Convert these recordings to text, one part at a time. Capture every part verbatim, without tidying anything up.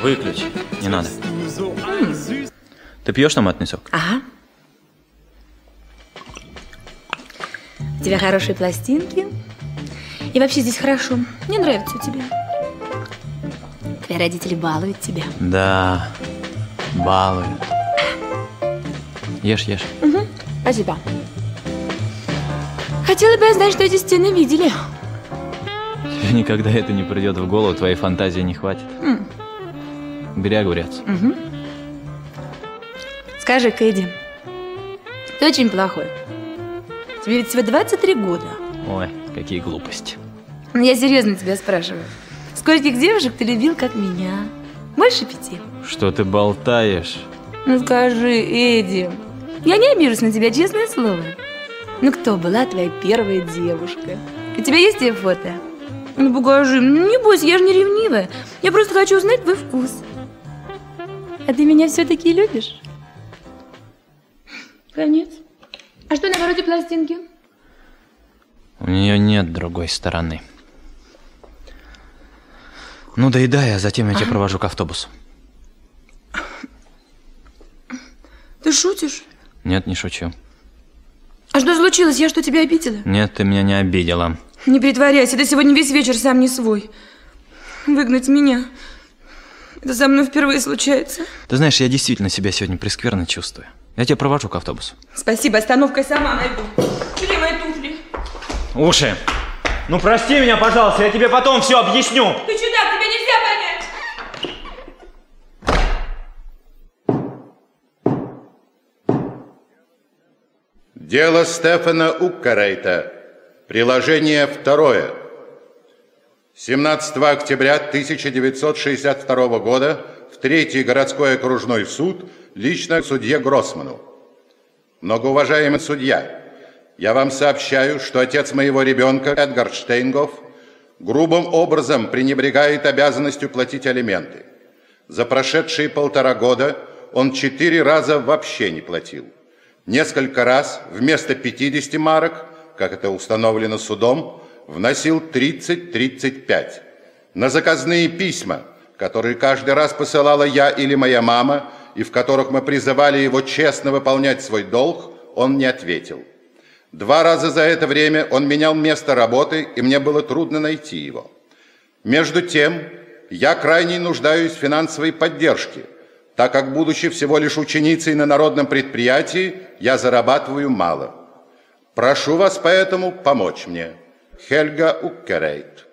Выключи, не надо. Mm. Ты пьешь томатный сок? Ага. У тебя хорошие пластинки. И вообще здесь хорошо. Мне нравится у тебя. Твои родители балуют тебя. Да, балуют. Ешь, ешь. Угу, спасибо. Хотела бы я знать, что эти стены видели. Тебе никогда это не придет в голову, твоей фантазии не хватит. Mm. Бери огурец. Угу. Скажи, Кэдди, ты очень плохой. Тебе ведь всего двадцать три года. Ой, какие глупости. Я серьезно тебя спрашиваю. Скольких девушек ты любил, как меня? Больше пяти? Что ты болтаешь? Ну скажи, Эдди. Я не обижусь на тебя, честное слово. Ну кто была твоя первая девушка? У тебя есть ее фото? Ну покажи, ну не бойся, я же не ревнивая. Я просто хочу узнать твой вкус. А ты меня все-таки любишь? Конец. А что на вороте пластинки? У нее нет другой стороны. Ну доедай, а затем я тебя провожу к автобусу. Ты шутишь? Нет, не шучу. А что случилось? Я что, тебя обидела? Нет, ты меня не обидела. Не притворяйся, ты сегодня весь вечер сам не свой. Выгнать меня. Это со мной впервые случается. Ты знаешь, я действительно себя сегодня прескверно чувствую. Я тебя провожу к автобусу. Спасибо, остановкой сама найду. Где мои туфли? Уши! Ну прости меня, пожалуйста, я тебе потом все объясню. Ты чудак, тебя нельзя понять. Дело Стефана Уккерейта. Приложение второе. семнадцатого октября тысяча девятьсот шестьдесят второго года в Третий городской окружной суд лично судье Гроссману. Многоуважаемый судья, я вам сообщаю, что отец моего ребенка, Эдгар Штейнгоф, грубым образом пренебрегает обязанностью платить алименты. За прошедшие полтора года он четыре раза вообще не платил. Несколько раз вместо пятидесяти марок, как это установлено судом, вносил тридцать-тридцать пять. На заказные письма, которые каждый раз посылала я или моя мама, и в которых мы призывали его честно выполнять свой долг, он не ответил. Два раза за это время он менял место работы, и мне было трудно найти его. Между тем, я крайне нуждаюсь в финансовой поддержке, так как, будучи всего лишь ученицей на народном предприятии, я зарабатываю мало. Прошу вас поэтому помочь мне. Хельга Уккерейт.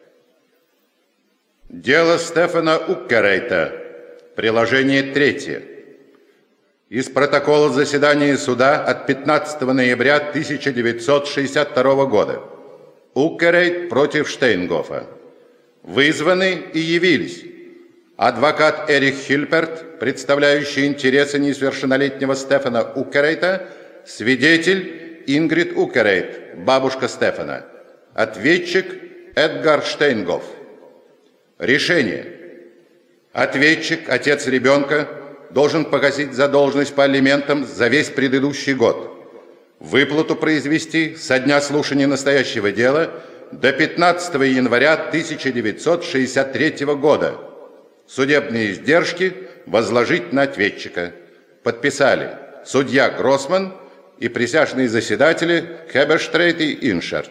Дело Стефана Уккерейта. Приложение третье. Из протокола заседания суда от пятнадцатого ноября тысяча девятьсот шестьдесят второго года. Уккерейт против Штейнгофа. Вызваны и явились адвокат Эрих Хильперт, представляющий интересы несовершеннолетнего Стефана Уккерейта, свидетель Ингрид Уккерейт, бабушка Стефана, ответчик Эдгар Штейнгоф. Решение. Ответчик, отец ребенка, должен погасить задолженность по алиментам за весь предыдущий год. Выплату произвести со дня слушания настоящего дела до пятнадцатого января тысяча девятьсот шестьдесят третьего года. Судебные издержки возложить на ответчика. Подписали судья Гроссман и присяжные заседатели Хеберштрейт и Иншерт.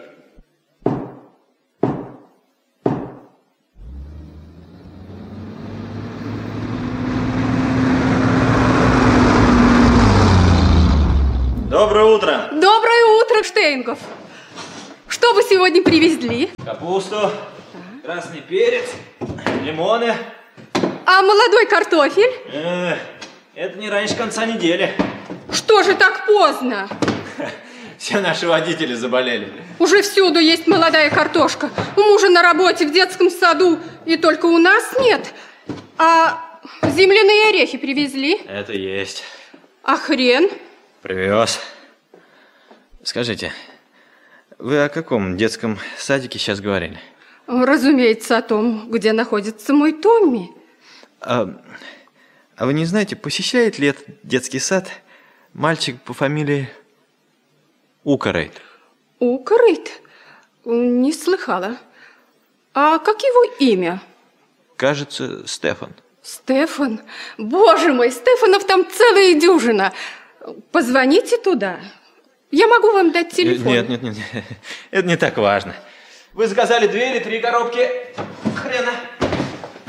Доброе утро! Доброе утро, Штейнгоф! Что вы сегодня привезли? Капусту, красный перец, лимоны. А молодой картофель? Э, это не раньше конца недели. Что же так поздно? Все наши водители заболели. Уже всюду есть молодая картошка. У мужа на работе, в детском саду. И только у нас нет. А земляные орехи привезли? Это есть. А хрен? Привез. Скажите, вы о каком детском садике сейчас говорили? Разумеется, о том, где находится мой Томми. А, а вы не знаете, посещает ли этот детский сад мальчик по фамилии Уккерейт? Уккерейт? Не слыхала. А как его имя? Кажется, Стефан. Стефан? Боже мой, Стефанов там целая дюжина. Позвоните туда. Я могу вам дать телефон. Нет, нет, нет, нет. Это не так важно. Вы заказали две или три коробки хрена?